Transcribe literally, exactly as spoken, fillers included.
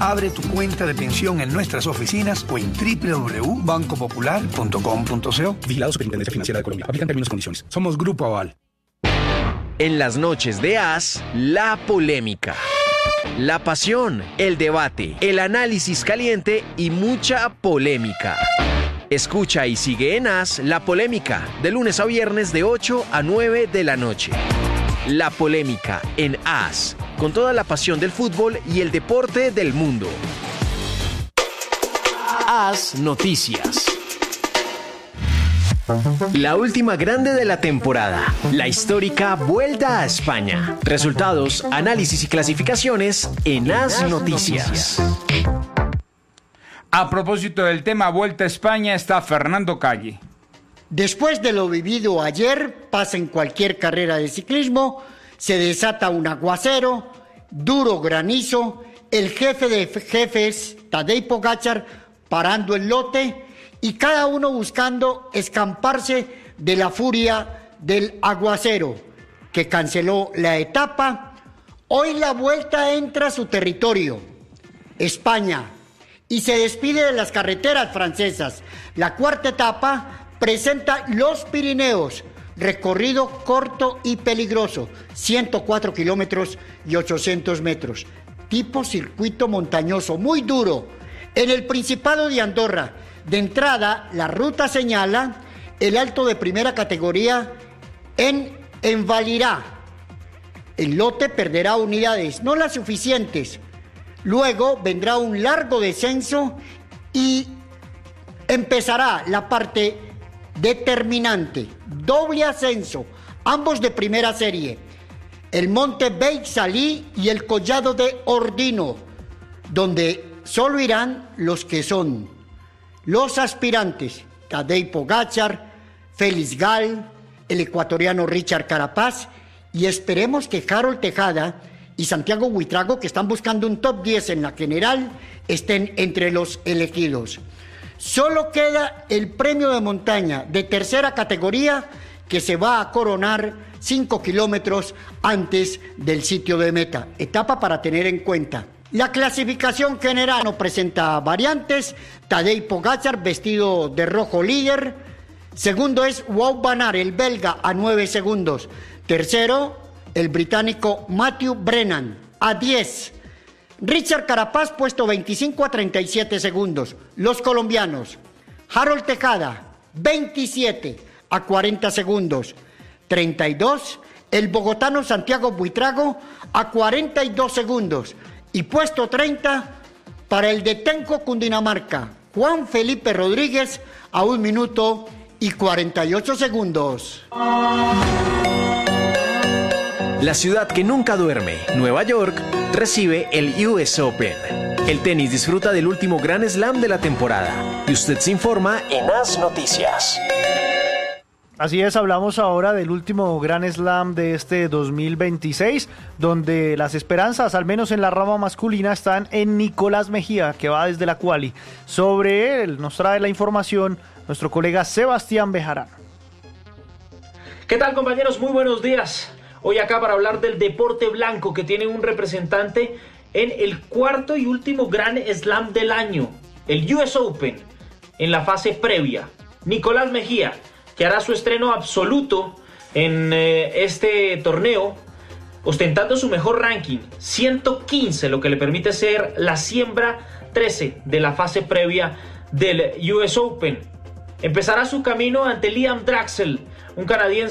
Abre tu cuenta de pensión en nuestras oficinas o en doble u doble u doble u punto banco popular punto com punto co. Vigilado Superintendencia Financiera de Colombia. Aplican términos y condiciones. Somos Grupo Aval. En las noches de A S, la polémica, la pasión, el debate, el análisis caliente y mucha polémica. Escucha y sigue en A S La Polémica, de lunes a viernes de ocho a nueve de la noche. La Polémica en A S, con toda la pasión del fútbol y el deporte del mundo. A S Noticias. La última grande de la temporada, la histórica Vuelta a España. Resultados, análisis y clasificaciones en A S Noticias. A propósito del tema Vuelta a España está Fernando Calle. Después de lo vivido ayer, pasa en cualquier carrera de ciclismo, se desata un aguacero, duro granizo, el jefe de jefes, Tadej Pogačar, parando el lote y cada uno buscando escamparse de la furia del aguacero, que canceló la etapa. Hoy la Vuelta entra a su territorio, España, y se despide de las carreteras francesas. La cuarta etapa presenta los Pirineos, recorrido corto y peligroso, ciento cuatro kilómetros y ochocientos metros, tipo circuito montañoso, muy duro. En el Principado de Andorra, de entrada, la ruta señala el alto de primera categoría en Envalirá. El lote perderá unidades, no las suficientes. Luego vendrá un largo descenso y empezará la parte determinante, doble ascenso, ambos de primera serie. El monte Beixalí y el collado de Ordino, donde solo irán los que son los aspirantes: Tadej Pogačar, Félix Gall, el ecuatoriano Richard Carapaz, y esperemos que Harold Tejada y Santiago Buitrago, que están buscando un top diez en la general, estén entre los elegidos. Solo queda el premio de montaña de tercera categoría, que se va a coronar cinco kilómetros antes del sitio de meta. Etapa para tener en cuenta. La clasificación general no presenta variantes. Tadej Pogačar, vestido de rojo, líder. Segundo es Wout van Aert, el belga, a nueve segundos. Tercero, el británico Matthew Brennan, a diez. Richard Carapaz, puesto veinticinco a treinta y siete segundos. Los colombianos: Harold Tejada, veintisiete a cuarenta segundos. treinta y dos, el bogotano Santiago Buitrago, a cuarenta y dos segundos. Y puesto treinta para el de Tenco, Cundinamarca, Juan Felipe Rodríguez, a un minuto y cuarenta y ocho segundos. La ciudad que nunca duerme, Nueva York, recibe el U S Open. El tenis disfruta del último Grand Slam de la temporada. Y usted se informa en A S Noticias. Así es, hablamos ahora del último Grand Slam de este dos mil veintiséis, donde las esperanzas, al menos en la rama masculina, están en Nicolás Mejía, que va desde la quali. Sobre él nos trae la información nuestro colega Sebastián Bejarano. ¿Qué tal, compañeros? Muy buenos días. Hoy acá para hablar del deporte blanco, que tiene un representante en el cuarto y último Grand Slam del año, el U S Open, en la fase previa. Nicolás Mejía, que hará su estreno absoluto en eh, este torneo, ostentando su mejor ranking, ciento quince, lo que le permite ser la siembra trece de la fase previa del U S Open. Empezará su camino ante Liam Draxel, un canadiense